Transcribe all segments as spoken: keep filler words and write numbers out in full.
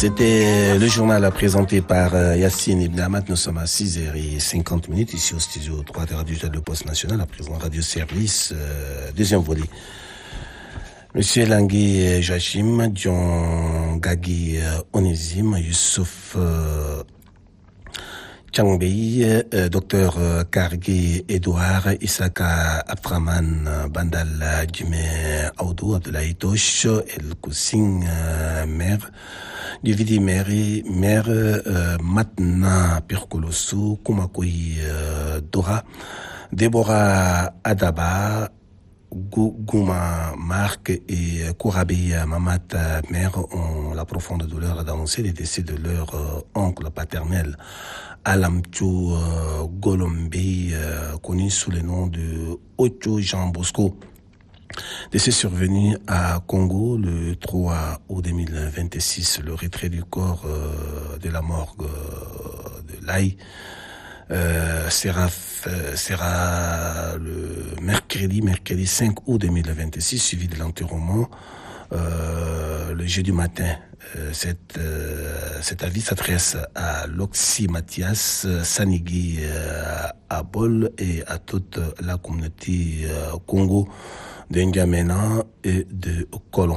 C'était le journal présenté par Yassine Ibn Ahmad. Nous sommes à six heures cinquante ici au studio trois de Radio de Poste National, à présent Radio Service, euh, deuxième volet. Monsieur Langui Joachim, Dion Gagui Onésime, Youssouf euh, Tchangbei, euh, Docteur Kargé Edouard, Isaka Abdraman, Bandal Djimé Aoudou, Abdoulaye Tosh, El Koussing, euh, maire, Duvidi Mary, maire, euh, Matna Pirkolosu, Koumakoui euh, Dora, Déborah Adaba, Gouma Marc et Kourabi Mamat mère ont la profonde douleur d'annoncer les décès de leur euh, oncle paternel Alamtou euh, Golombe, euh, connu sous le nom de Ocho Jean Bosco. Décès survenu à Congo le trois août deux mille vingt-six. Le retrait du corps euh, de la morgue euh, de l'Aï Euh, sera, euh, sera le mercredi, mercredi cinq août deux mille vingt-six, suivi de l'enterrement euh, le jeudi matin. Euh, cette, euh, cet avis s'adresse à Loxy Mathias Sanigui euh, à Bol et à toute la communauté euh, Congo de N'Djamena et de Colon.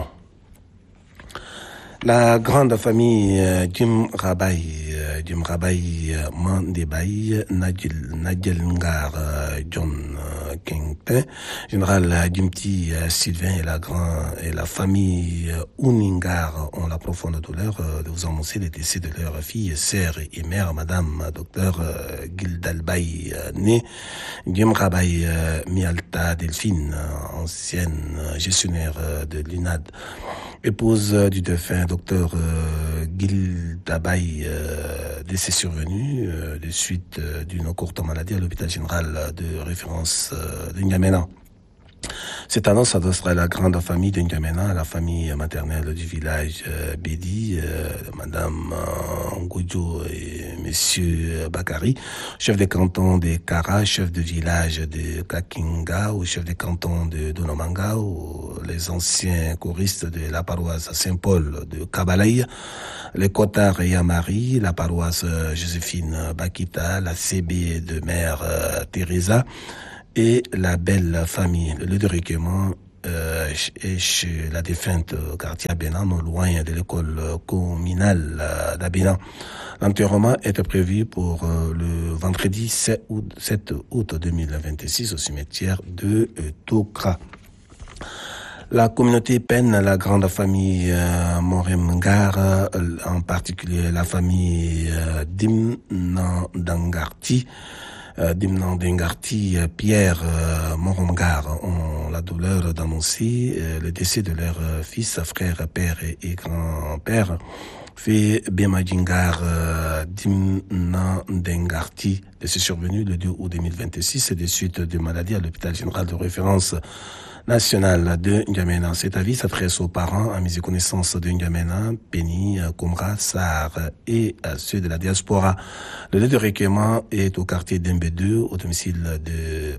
La grande famille euh, Jim Rabai, euh, Jim Rabai euh, Mandebay, Nadjel, Nadjel Ngar, euh, John euh, Kingpin, général euh, Jimti euh, Sylvain et la grand et la famille euh, Uningar ont la profonde douleur euh, de vous annoncer les décès de leur fille, sœur et mère, Madame euh, Docteur euh, Gildalbay, euh, née Jim Rabai euh, Mialta Delphine, euh, ancienne euh, gestionnaire euh, de l'U N A D. Épouse euh, du défunt docteur euh, Gil Dabaye, euh, décès survenu euh, de suite euh, d'une courte maladie à l'hôpital général de référence euh, de N'Djamena. Cette annonce s'adressera à la grande famille de N'Djamena, à la famille maternelle du village euh, Bédi, euh, Madame euh, Ngoudjo et Monsieur Bakari, chef de canton de Kara, chef de village de Kakinga, ou chef de canton de Donomanga, ou les anciens choristes de la paroisse Saint-Paul de Kabalaï, les Kotars et Yamari, la paroisse Joséphine Bakita, la C B de Mère euh, Teresa, et la belle famille. Le lieu de recueillement euh, est chez la défunte au quartier Abénan, non loin de l'école communale d'Abénan. L'enterrement est prévu pour euh, le vendredi sept août deux mille vingt-six au cimetière de euh, Tokra. La communauté peine la grande famille euh, Moremgar, euh, en particulier la famille euh, Dimnandangarti, Euh, Dimnan Dengarti, euh, Pierre euh, Moromgar ont la douleur d'annoncer euh, le décès de leur euh, fils, frère, père et, et grand-père, fait Bemadjingar euh, Dimnan Dengarti, décès survenu le deux août deux mille vingt-six des suites de maladies à l'hôpital général de référence national de N'Djamena. Cet avis s'adresse aux parents, à mes connaissances de N'Djamena, Penny, Komra, Sahar et à ceux de la diaspora. Le lieu de recueillement est au quartier d'Embe deux, au domicile de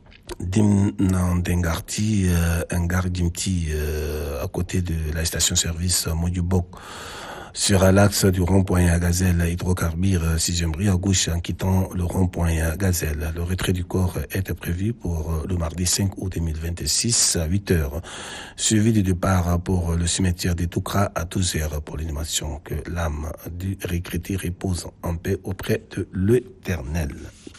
Dimnandengarti, euh, Ngar Dimti, euh, à côté de la station-service Modubok, sur l'axe du rond-point à Gazelle, hydrocarbures, sixième rue à gauche en quittant le rond-point à Gazelle. Le retrait du corps est prévu pour le mardi cinq août deux mille vingt-six à huit heures, suivi du départ pour le cimetière de Toukra à douze heures pour l'animation. Que l'âme du regretté repose en paix auprès de l'Éternel.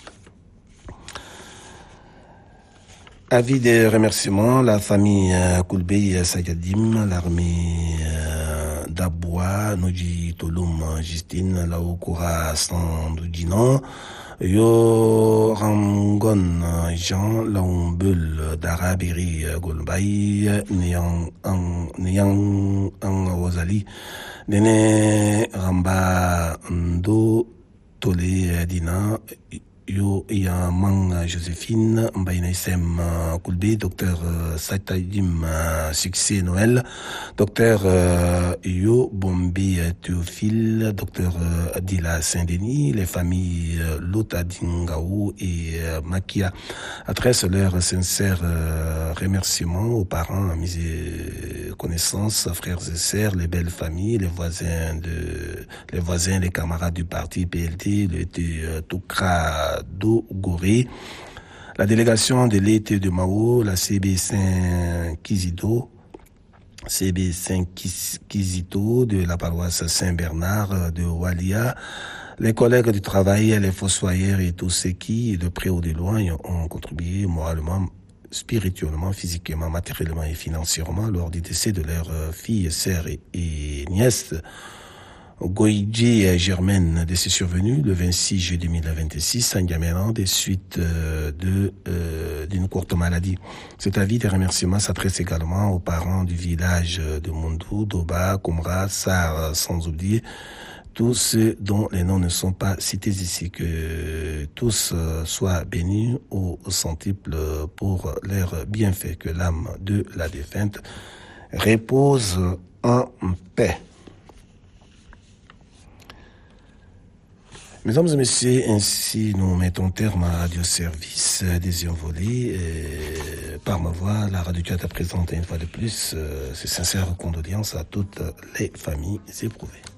Avis de remerciements, la famille euh, Koulbey Sayadim, l'armée euh, d'Aboua, Noji Tolum Justine, Laokura Sandoudjinan, Yo Rangon Jean, Laombul Darabiri Golbaï, Niang Niang Rosali, Nene Ramba Ndo Tolé Dina, yo Yamang Joséphine, Mbaïnaïsem Koulbe, docteur Sataïdim Succès Noël, docteur Yo Bombi Théophile, docteur Adila Saint-Denis, les familles Lota Dingaou et Makia adressent leurs sincères remerciements aux parents, amis et connaissances, frères et sœurs, les belles familles, les voisins de, les voisins, les camarades du parti P L D, le Toukra Dogoré, la délégation de l'État de Mao, la C B Saint-Kizido, C B Saint-Kizito de la paroisse Saint-Bernard de Walia, les collègues du travail, les fossoyeurs et tous ceux qui, de près ou de loin, ont contribué moralement, spirituellement, physiquement, matériellement et financièrement lors du décès de leurs filles, sœurs et, et nièces. Goïdji Germaine, décès survenu le vingt-six juillet deux mille vingt-six à N'Djamena des suites euh, de euh, d'une courte maladie. Cet avis de remerciements s'adresse également aux parents du village de Mundou, Doba, Komra, Sar, sans oublier tous ceux dont les noms ne sont pas cités ici. Que tous soient bénis au centuple pour leurs bienfaits. Que l'âme de la défunte repose en paix. Mesdames et messieurs, ainsi nous mettons terme à Radio Service Deuxième volet. Et par ma voix, la Radio Tchata présente une fois de plus ses sincères condoléances à toutes les familles éprouvées.